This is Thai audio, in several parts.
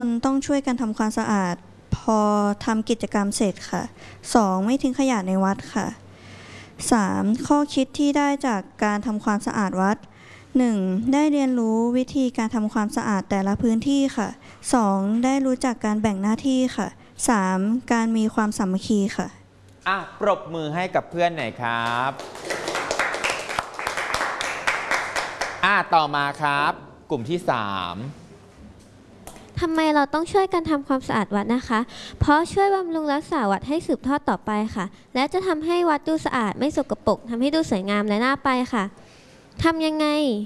ต้องช่วยกันทำความสะอาดพอทำกิจกรรมเสร็จค่ะ 2. ไม่ทิ้งขยะในวัดค่ะ 3. ข้อคิดที่ได้จากการทำความสะอาดวัด 1. ได้เรียนรู้วิธีการทำความสะอาดแต่ละพื้นที่ค่ะ 2. ได้รู้จักการแบ่งหน้าที่ค่ะ 3. การมีความสามัคคีค่ะปรบมือให้กับเพื่อนหน่อยครับต่อมาครับกลุ่มที่ 3 ทำไมเราต้องช่วยกันทำความสะอาดวัดนะคะเพราะช่วยบำรุงรักษาวัดให้สืบทอดต่อไปค่ะและจะทำให้วัดดูสะอาดไม่สกปรกทำให้ดูสวยงามและน่าไปค่ะทำยังไง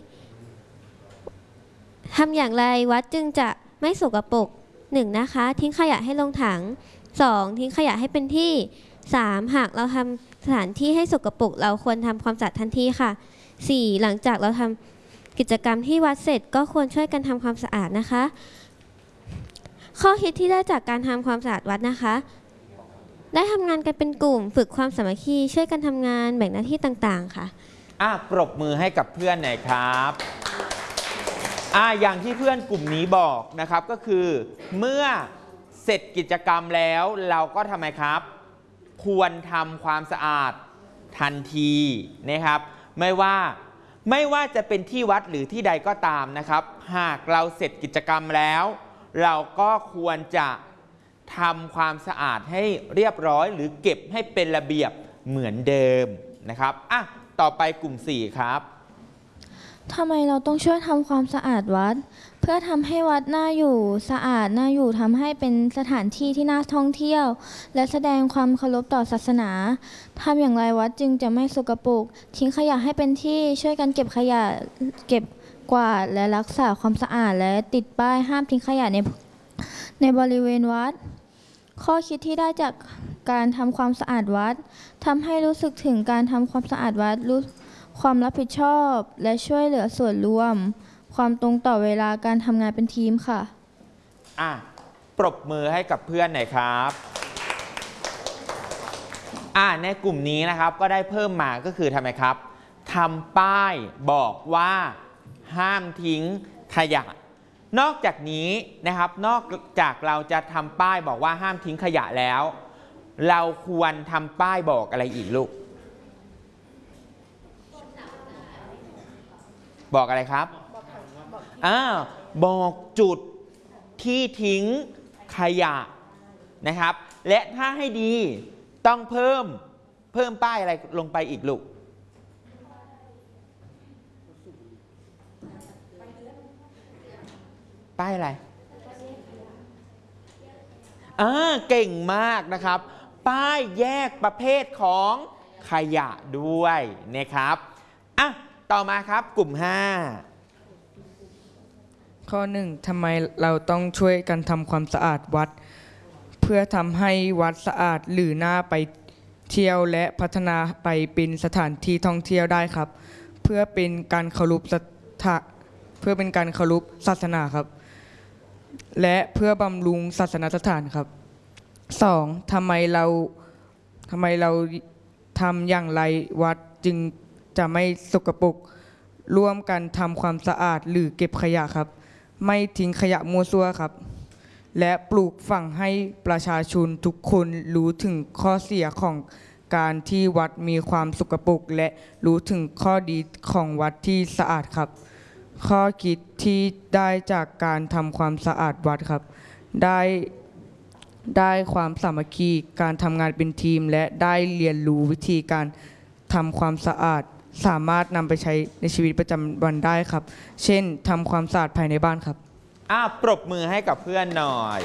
ทำอย่างไรวัดจึงจะไม่สกปรก 1. นะคะทิ้งขยะให้ลงถัง 2. ทิ้งขยะให้เป็นที่ 3. หากเราทำสถานที่ให้สกปรกเราควรทำความสะอาดทันทีค่ะ 4. หลังจากเราทำกิจกรรมที่วัดเสร็จก็ควรช่วยกันทำความสะอาดนะคะข้อคิดที่ได้จากการทำความสะอาดวัดนะคะได้ทำงานกันเป็นกลุ่มฝึกความสามัคคีช่วยกันทำงานแบ่งหน้าที่ต่างๆค่ะปรบมือให้กับเพื่อนหน่อยครับอย่างที่เพื่อนกลุ่มนี้บอกนะครับก็คือเมื่อเสร็จกิจกรรมแล้วเราก็ทำไมครับควรทำความสะอาดทันทีนะครับไม่ว่าจะเป็นที่วัดหรือที่ใดก็ตามนะครับหากเราเสร็จกิจกรรมแล้วเราก็ควรจะทำความสะอาดให้เรียบร้อยหรือเก็บให้เป็นระเบียบเหมือนเดิมนะครับต่อไปกลุ่ม 4 ครับทำไมเราต้องช่วยทำความสะอาดวัดเพื่อทำให้วัดน่าอยู่สะอาดน่าอยู่ทำให้เป็นสถานที่ที่น่าท่องเที่ยวและแสดงความเคารพต่อศาสนาทำอย่างไรวัดจึงจะไม่สกปรกทิ้งขยะให้เป็นที่ช่วยกันเก็บขยะเก็บกวาดและรักษาความสะอาดและติดป้ายห้ามทิ้งขยะในบริเวณวัดข้อคิดที่ได้จากการทำความสะอาดวัดทำให้รู้สึกถึงการทำความสะอาดวัดรู้ความรับผิดชอบและช่วยเหลือส่วนรวมความตรงต่อเวลาการทำงานเป็นทีมค่ะปรบมือให้กับเพื่อนหน่อยครับในกลุ่มนี้นะครับก็ได้เพิ่มมาก็คือทำไมครับทำป้ายบอกว่าห้ามทิ้งขยะนอกจากนี้นะครับนอกจากเราจะทำป้ายบอกว่าห้ามทิ้งขยะแล้วเราควรทำป้ายบอกอะไรอีกลูกบอกอะไรครับบอกจุดที่ทิ้งขยะนะครับและถ้าให้ดีต้องเพิ่มป้ายอะไรลงไปอีกลูกป้ายอะไรเก่งมากนะครับป้ายแยกประเภทของขยะด้วยนะครับต่อมาครับกลุ่ม 5 ข้อ 1ทำไมเราต้องช่วยกันทำความสะอาดวัดเพื่อทำให้วัดสะอาดหรือน่าไปเที่ยวและพัฒนาไปเป็นสถานที่ท่องเที่ยวได้ครับเพื่อเป็นการเคารพศาสนาครับและเพื่อบำรุงศาสนสถานครับ 2. ทำไมเราทำอย่างไรวัดจึงจะไม่สกปรกร่วมกันทำความสะอาดหรือเก็บขยะครับไม่ทิ้งขยะมั่วซั่วครับและปลูกฝังให้ประชาชนทุกคนรู้ถึงข้อเสียของการที่วัดมีความสกปรกและรู้ถึงข้อดีของวัดที่สะอาดครับข้อคิดที่ได้จากการทำความสะอาดวัดครับได้ความสามัคคีการทำงานเป็นทีมและได้เรียนรู้วิธีการทำความสะอาดสามารถนำไปใช้ในชีวิตประจำวันได้ครับเช่นทำความสะอาดภายในบ้านครับปรบมือให้กับเพื่อนหน่อย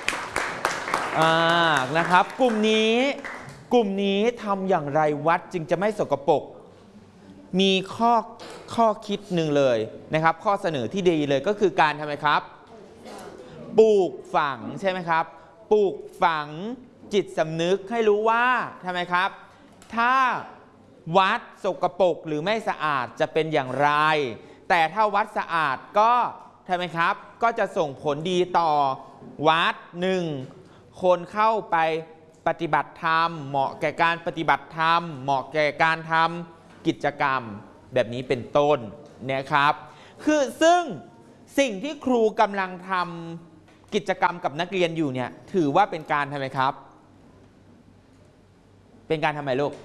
นะครับกลุ่มนี้ทำอย่างไรวัดจึงจะไม่สกปรกมีข้อคิดหนึ่งเลยนะครับข้อเสนอที่ดีเลยก็คือการทำไมครับปลูกฝังใช่ไหมครับปลูกฝังจิตสำนึกให้รู้ว่าทำไมครับถ้าวัดสกปรกหรือไม่สะอาดจะเป็นอย่างไรแต่ถ้าวัดสะอาดก็ทำไมครับก็จะส่งผลดีต่อวัด1คนเข้าไปปฏิบัติธรรมเหมาะแก่การปฏิบัติธรรมเหมาะแก่การทำกิจกรรมแบบนี้เป็นต้นนะครับซึ่งสิ่งที่ครูกำลังทกิจกรรมกับนักเรียนอยู่เนี่ยถือว่าเป็นการทำไมครับเป็นการทำไมลูก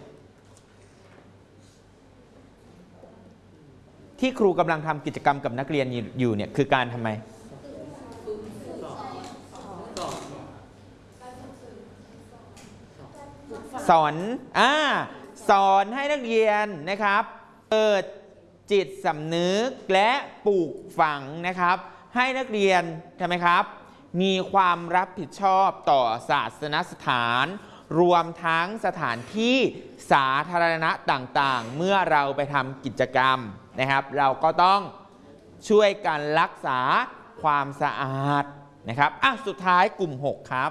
ที่ครูกำลังทำกิจกรรมกับนักเรียนอยู่เนี่ยคือการทำไมสอนให้นักเรียนนะครับเปิดจิตสำนึกและปลูกฝังนะครับให้นักเรียนใช่ไหมครับมีความรับผิดชอบต่อศาสนสถานรวมทั้งสถานที่สาธารณะต่างๆเมื่อเราไปทำกิจกรรมนะครับเราก็ต้องช่วยกันรักษาความสะอาดนะครับสุดท้ายกลุ่ม 6 ครับ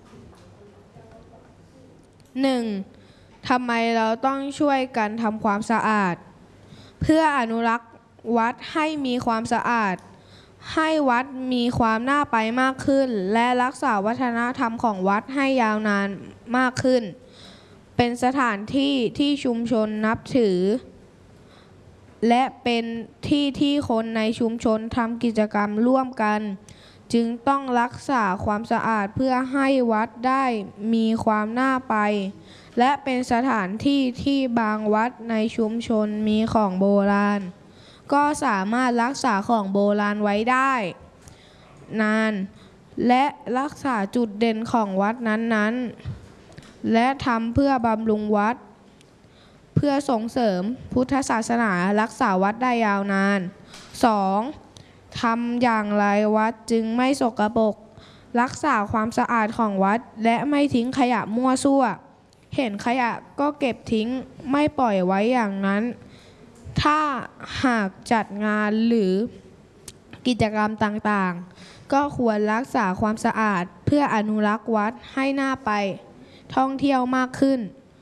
1. ทำไมเราต้องช่วยกันทำความสะอาดเพื่ออนุรักษ์วัดให้มีความสะอาดให้วัดมีความน่าไปมากขึ้นและรักษาวัฒนธรรมของวัดให้ยาวนานมากขึ้นเป็นสถานที่ที่ชุมชนนับถือและเป็นที่ที่คนในชุมชนทำกิจกรรมร่วมกันจึงต้องรักษาความสะอาดเพื่อให้วัดได้มีความน่าไปและเป็นสถานที่ที่บางวัดในชุมชนมีของโบราณก็สามารถรักษาของโบราณไว้ได้นานและรักษาจุดเด่นของวัดนั้นๆและทำเพื่อบำรุงวัดเพื่อส่งเสริมพุทธศาสนารักษาวัดได้ยาวนาน 2. ทำอย่างไรวัดจึงไม่สกปรกรักษาความสะอาดของวัดและไม่ทิ้งขยะมั่วซั่วเห็นขยะก็เก็บทิ้งไม่ปล่อยไว้อย่างนั้นถ้าหากจัดงานหรือกิจกรรมต่างๆก็ควรรักษาความสะอาดเพื่ออนุรักษ์วัดให้น่าไปท่องเที่ยวมากขึ้น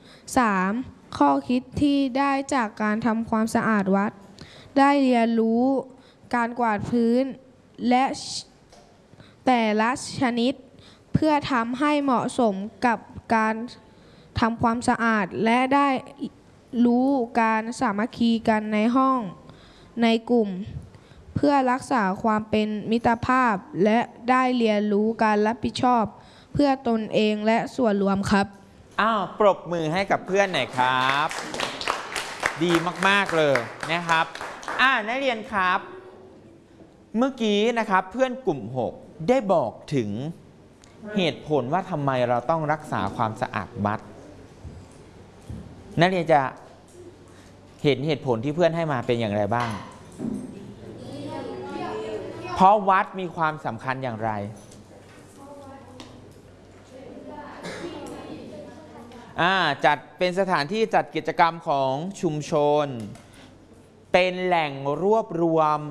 3. ข้อคิดที่ได้จากการทำความสะอาดวัดได้เรียนรู้การกวาดพื้นและแต่ละชนิดเพื่อทำให้เหมาะสมกับการทำความสะอาดและได้รู้การสามัคคีกันในห้องในกลุ่มเพื่อรักษาความเป็นมิตรภาพและได้เรียนรู้การรับผิดชอบเพื่อตนเองและส่วนรวมครับปรบมือให้กับเพื่อนหน่อยครับดีมากๆเลยนะครับนักเรียนครับเมื่อกี้นะครับเพื่อนกลุ่ม 6ได้บอกถึงเหตุผลว่าทำไมเราต้องรักษาความสะอาดวัดนักเรียนจะเห็นเหตุผลที่เพื่อนให้มาเป็นอย่างไรบ้างเพราะวัดมีความสำคัญอย่างไรจัดเป็นสถานที่จัดกิจกรรมของชุมชนเป็นแหล่งรวบรวม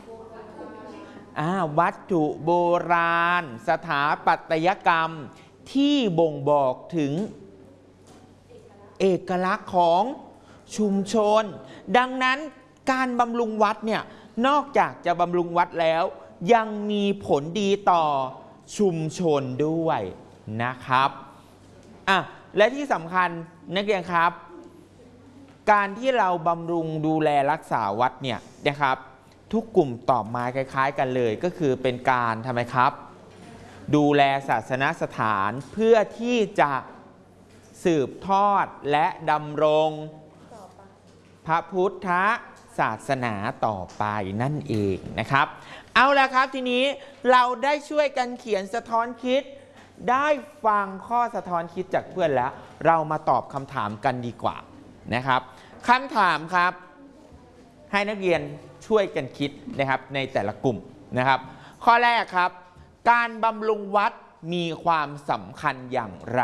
วัตถุโบราณสถาปัตยกรรมที่บ่งบอกถึงเอกลักษณ์ของชุมชนดังนั้นการบำรุงวัดเนี่ยนอกจากจะบำรุงวัดแล้วยังมีผลดีต่อชุมชนด้วยนะครับและที่สำคัญนักเรียนครับการที่เราบำรุงดูแลรักษาวัดเนี่ยนะครับทุกกลุ่มตอบมาคล้ายๆกันเลยก็คือเป็นการทำไมครับดูแลศาสนสถานเพื่อที่จะสืบทอดและดำรงพระพุทธศาสนาต่อไปนั่นเองนะครับเอาละครับทีนี้เราได้ช่วยกันเขียนสะท้อนคิดได้ฟังข้อสะท้อนคิดจากเพื่อนแล้วเรามาตอบคำถามกันดีกว่านะครับคำถามครับให้นักเรียนช่วยกันคิดนะครับในแต่ละกลุ่มนะครับข้อแรกครับการบำรุงวัดมีความสำคัญอย่างไร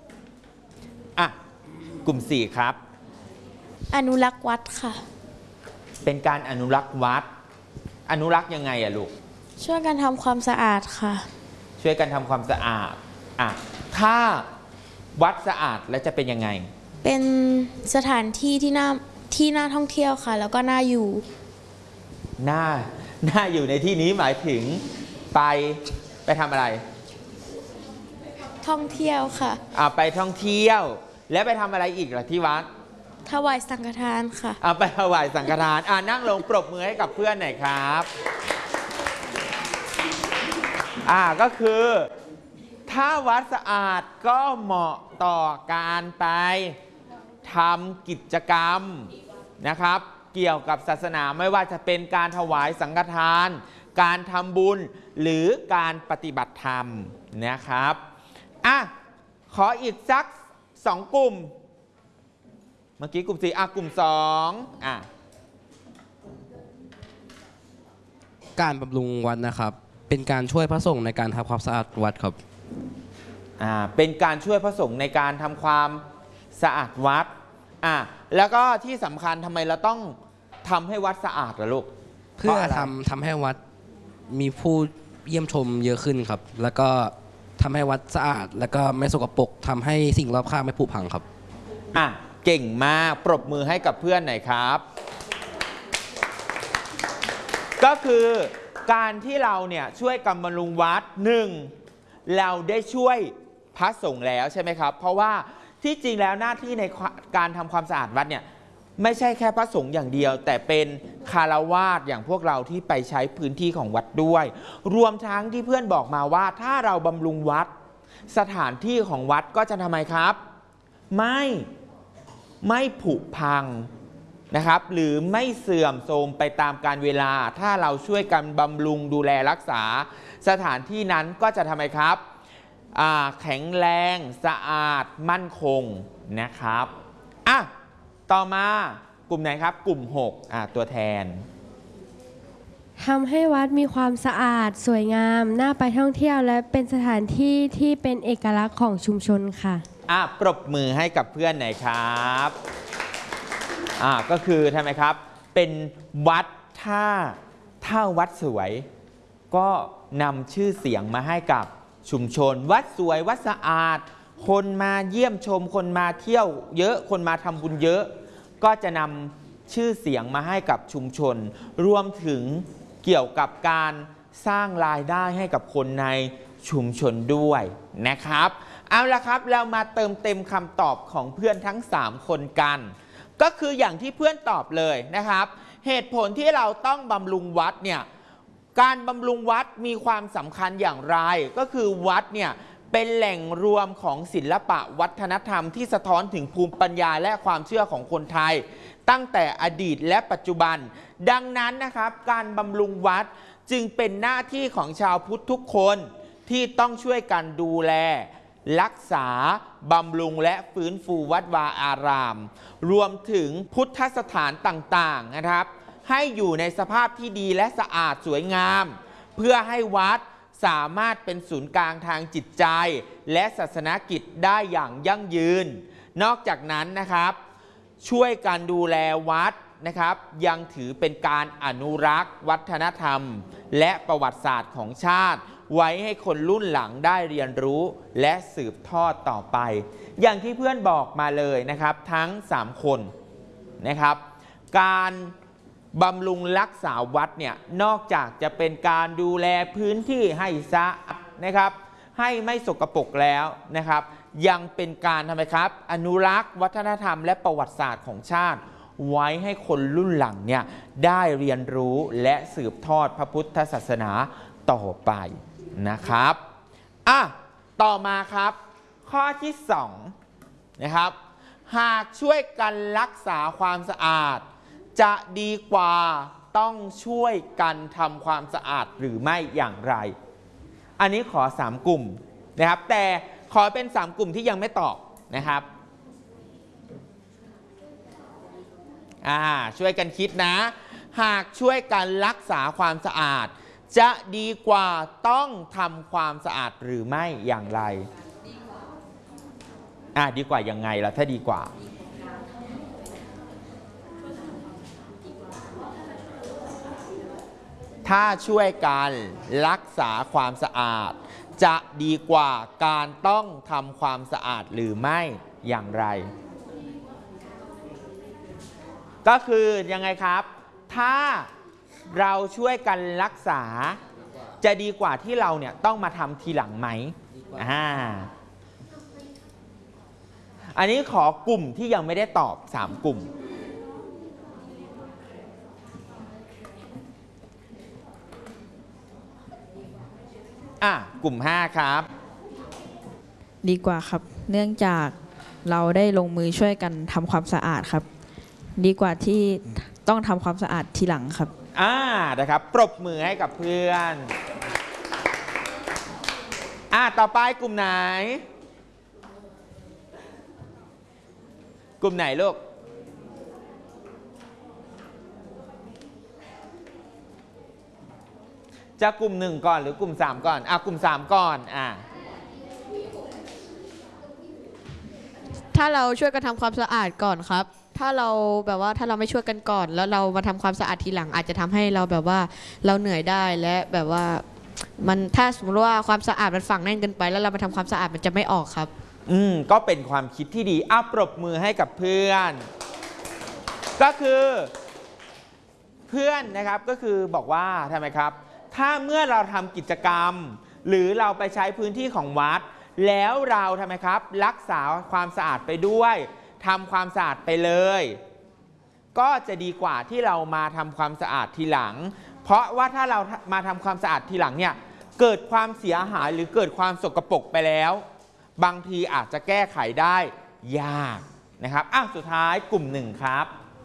กลุ่ม 4 ครับอนุรักษ์วัดค่ะเป็นการอนุรักษ์วัดอนุรักษ์ยังไงลูกช่วยกันทำความสะอาดค่ะช่วยกันทำความสะอาดถ้าวัดสะอาดแล้วจะเป็นยังไงเป็นสถานที่ที่น่าท่องเที่ยวค่ะแล้วก็น่าอยู่น่าอยู่ในที่นี้หมายถึงไปทำอะไรท่องเที่ยวค่ะไปท่องเที่ยวแล้วไปทำอะไรอีกล่ะที่วัดถวายสังฆทานค่ะไปถวายสังฆทานนั่งลงปรบมือให้กับเพื่อนหน่อยครับก็คือถ้าวัดสะอาดก็เหมาะต่อการไปทำกิจกรรมนะครับเกี่ยวกับศาสนาไม่ว่าจะเป็นการถวายสังฆทานการทำบุญหรือการปฏิบัติธรรมนะครับขออีกสัก2 กลุ่มเมื่อกี้กลุ่ม4กลุ่ม2 การบำรุงวัดนะครับเป็นการช่วยพระสงฆ์ในการทำความสะอาดวัดครับเป็นการช่วยพระสงฆ์ในการทำความสะอาดวัดแล้วก็ที่สำคัญทำไมเราต้องทำให้วัดสะอาดล่ะลูกเพื่อทำให้วัดมีผู้เยี่ยมชมเยอะขึ้นครับแล้วก็ทำให้วัดสะอาดแล้วก็ไม่สกปรกทำให้สิ่งรอบข้างไม่ผุพังครับเก่งมากปรบมือให้กับเพื่อนหน่อยครับก็คือการที่เราเนี่ยช่วยกันบำรุงวัด1เราได้ช่วยพระสงฆ์แล้วใช่ไหมครับเพราะว่าที่จริงแล้วหน้าที่ในการทำความสะอาดวัดเนี่ยไม่ใช่แค่พระสงฆ์อย่างเดียวแต่เป็นคฤหัสถ์อย่างพวกเราที่ไปใช้พื้นที่ของวัดด้วยรวมทั้งที่เพื่อนบอกมาว่าถ้าเราบำรุงวัดสถานที่ของวัดก็จะทำไมครับไม่ผุพังนะครับหรือไม่เสื่อมโทรมไปตามกาลเวลาถ้าเราช่วยกันบำรุงดูแลรักษาสถานที่นั้นก็จะทำไมครับแข็งแรงสะอาดมั่นคงนะครับต่อมากลุ่มไหนครับกลุ่ม6ตัวแทนทำให้วัดมีความสะอาดสวยงามน่าไปท่องเที่ยวและเป็นสถานที่ที่เป็นเอกลักษณ์ของชุมชนค่ะปรบมือให้กับเพื่อนหน่อยครับก็คือทำไมครับเป็นวัดถ้าวัดสวยก็นำชื่อเสียงมาให้กับชุมชนวัดสวยวัดสะอาดคนมาเยี่ยมชมคนมาเที่ยวเยอะคนมาทำบุญเยอะก็จะนำชื่อเสียงมาให้กับชุมชนรวมถึงเกี่ยวกับการสร้างรายได้ให้กับคนในชุมชนด้วยนะครับเอาละครับเรามาเติมเต็มคำตอบของเพื่อนทั้ง3คนกันก็คืออย่างที่เพื่อนตอบเลยนะครับเหตุผลที่เราต้องบำรุงวัดเนี่ยการบำรุงวัดมีความสำคัญอย่างไรก็คือวัดเนี่ยเป็นแหล่งรวมของศิลปะวัฒนธรรมที่สะท้อนถึงภูมิปัญญาและความเชื่อของคนไทยตั้งแต่อดีตและปัจจุบันดังนั้นนะครับการบำรุงวัดจึงเป็นหน้าที่ของชาวพุทธทุกคนที่ต้องช่วยกันดูแลรักษาบำรุงและฟื้นฟูวัดวาอารามรวมถึงพุทธสถานต่างๆนะครับให้อยู่ในสภาพที่ดีและสะอาดสวยงามเพื่อให้วัดสามารถเป็นศูนย์กลางทางจิตใจและศาสนกิจได้อย่างยั่งยืนนอกจากนั้นนะครับช่วยการดูแลวัดนะครับยังถือเป็นการอนุรักษ์วัฒนธรรมและประวัติศาสตร์ของชาติไว้ให้คนรุ่นหลังได้เรียนรู้และสืบทอดต่อไปอย่างที่เพื่อนบอกมาเลยนะครับทั้ง3คนนะครับการบำรุงรักษาวัดเนี่ยนอกจากจะเป็นการดูแลพื้นที่ให้สะอาดนะครับให้ไม่สกปรกแล้วนะครับยังเป็นการทำไมครับอนุรักษ์วัฒนธรรมและประวัติศาสตร์ของชาติไว้ให้คนรุ่นหลังเนี่ยได้เรียนรู้และสืบทอดพระพุทธศาสนาต่อไปนะครับต่อมาครับข้อที่2นะครับหากช่วยกันรักษาความสะอาดจะดีกว่าต้องช่วยกันทำความสะอาดหรือไม่อย่างไรอันนี้ขอ3กลุ่มนะครับแต่ขอเป็น3กลุ่มที่ยังไม่ตอบนะครับช่วยกันคิดนะหากช่วยกันรักษาความสะอาดจะดีกว่าต้องทำความสะอาดหรือไม่อย่างไรดีกว่ายังไงล่ะถ้าดีกว่าถ้าช่วยกันรักษาความสะอาดจะดีกว่าการต้องทำความสะอาดหรือไม่อย่างไรก็คือยังไงครับถ้าเราช่วยกันรักษาจะดีกว่าที่เราเนี่ยต้องมาทำทีหลังไหมอันนี้ขอกลุ่มที่ยังไม่ได้ตอบ3กลุ่มกลุ่ม 5 ครับดีกว่าครับ เนื่องจากเราได้ลงมือช่วยกันทำความสะอาดครับ ดีกว่าที่ต้องทำความสะอาดทีหลังครับนะครับปรบมือให้กับเพื่อน ต่อไปกลุ่มไหน กลุ่มไหนลูก จะกลุ่ม 1 ก่อนหรือกลุ่ม 3 ก่อน กลุ่ม 3 ก่อนถ้าเราช่วยกันทำความสะอาดก่อนครับ ถ้าเราไม่ช่วยกันก่อน แล้วเรามาทำความสะอาดทีหลัง อาจจะทำให้เราแบบว่าเราเหนื่อยได้และแบบว่าถ้าสมมติว่าความสะอาดมันฝังแน่นเกินไปแล้วเรามาทำความสะอาดมันจะไม่ออกครับก็เป็นความคิดที่ดีปรบมือให้กับเพื่อน ก็คือเพื่อนนะครับก็คือบอกว่าทำไมครับถ้าเมื่อเราทำกิจกรรมหรือเราไปใช้พื้นที่ของวัดแล้วเราทำไมครับรักษาความสะอาดไปด้วยทำความสะอาดไปเลยก็จะดีกว่าที่เรามาทำความสะอาดทีหลังเพราะว่าถ้าเรามาทำความสะอาดทีหลังเนี่ยเกิดความเสียหายหรือเกิดความสกปรกไปแล้วบางทีอาจจะแก้ไขได้ยากนะครับสุดท้ายกลุ่ม 1 ครับ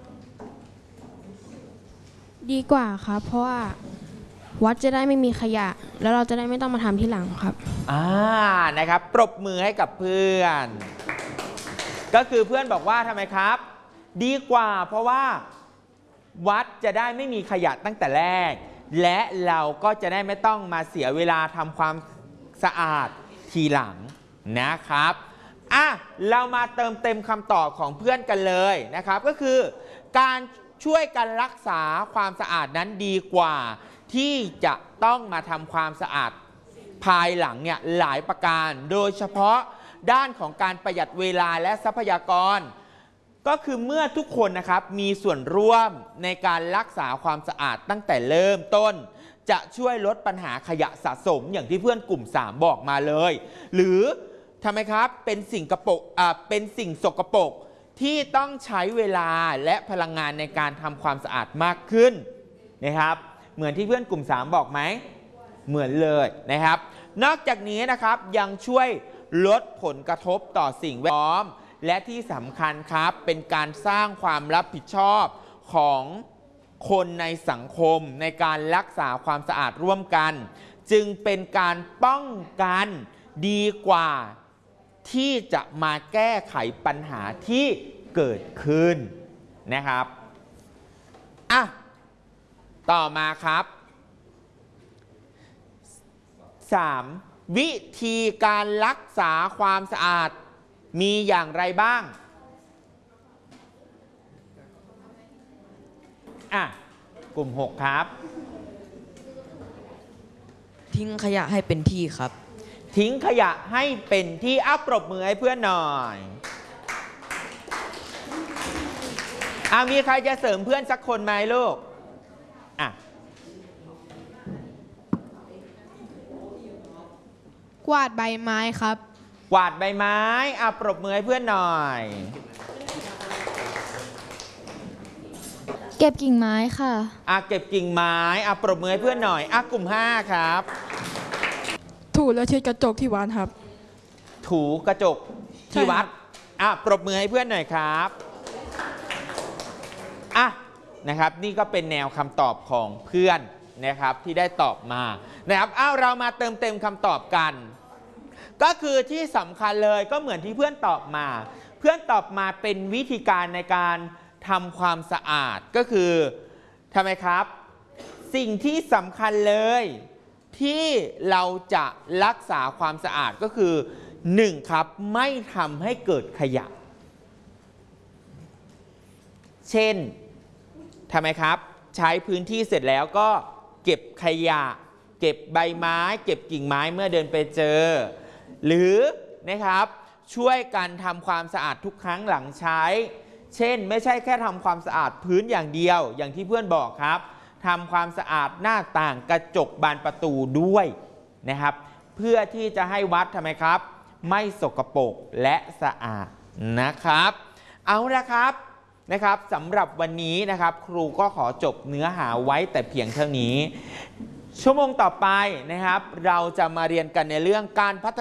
ดีกว่าครับเพราะว่าวัดจะได้ไม่มีขยะแล้วเราจะได้ไม่ต้องมาทำที่หลังครับนะครับปรบมือให้กับเพื่อนก็คือเพื่อนบอกว่าทำไมครับดีกว่าเพราะว่าวัดจะได้ไม่มีขยะตั้งแต่แรกและเราก็จะได้ไม่ต้องมาเสียเวลาทำความสะอาดทีหลังนะครับเรามาเติมเต็มคำตอบของเพื่อนกันเลยนะครับก็คือการช่วยกันรักษาความสะอาดนั้นดีกว่าที่จะต้องมาทำความสะอาดภายหลังเนี่ยหลายประการโดยเฉพาะด้านของการประหยัดเวลาและทรัพยากรก็คือเมื่อทุกคนนะครับมีส่วนร่วมในการรักษาความสะอาดตั้งแต่เริ่มต้นจะช่วยลดปัญหาขยะสะสมอย่างที่เพื่อนกลุ่ม 3 บอกมาเลยหรือทำไมครับเป็นสิ่งสกปรกที่ต้องใช้เวลาและพลังงานในการทำความสะอาดมากขึ้นนะครับเหมือนที่เพื่อนกลุ่ม 3 บอกไหมเหมือนเลยนะครับนอกจากนี้นะครับยังช่วยลดผลกระทบต่อสิ่งแวดล้อมและที่สำคัญครับเป็นการสร้างความรับผิดชอบของคนในสังคมในการรักษาความสะอาดร่วมกันจึงเป็นการป้องกันดีกว่าที่จะมาแก้ไขปัญหาที่เกิดขึ้นนะครับต่อมาครับ 3. วิธีการรักษาความสะอาดมีอย่างไรบ้างกลุ่ม 6 ครับทิ้งขยะให้เป็นที่ครับทิ้งขยะให้เป็นที่ปรบมือให้เพื่อนหน่อยมีใครจะเสริมเพื่อนสักคนไหมลูกกวาดใบไม้ครับกวาดใบไม้ปรบมือให้เพื่อนหน่อยเก็บกิ่งไม้ค่ะเก็บกิ่งไม้ปรบมือให้เพื่อนหน่อยกลุ่ม 5 ครับถูและเช็ดกระจกที่วัดครับถูกระจกที่วัดปรบมือให้เพื่อนหน่อยครับนะครับนี่ก็เป็นแนวคำตอบของเพื่อนนะครับที่ได้ตอบมานะครับเรามาเติมเต็มคำตอบกันก็คือที่สำคัญเลยก็เหมือนที่เพื่อนตอบมาเพื่อนตอบมาเป็นวิธีการในการทำความสะอาดก็คือทำไมครับสิ่งที่สำคัญเลยที่เราจะรักษาความสะอาดก็คือ 1. ครับไม่ทำให้เกิดขยะเช่นทำไมครับใช้พื้นที่เสร็จแล้วก็เก็บขยะเก็บใบไม้เก็บกิ่งไม้เมื่อเดินไปเจอหรือนะครับช่วยกันทำความสะอาดทุกครั้งหลังใช้เช่นไม่ใช่แค่ทำความสะอาดพื้นอย่างเดียวอย่างที่เพื่อนบอกครับทำความสะอาดหน้าต่างกระจกบานประตูด้วยนะครับเพื่อที่จะให้วัดทำไมครับไม่สกปรกและสะอาดนะครับเอาละครับสำหรับวันนี้นะครับครูก็ขอจบเนื้อหาไว้แต่เพียงเท่านี้ชั่วโมงต่อไปนะครับเราจะมาเรียนกันในเรื่องการพัฒ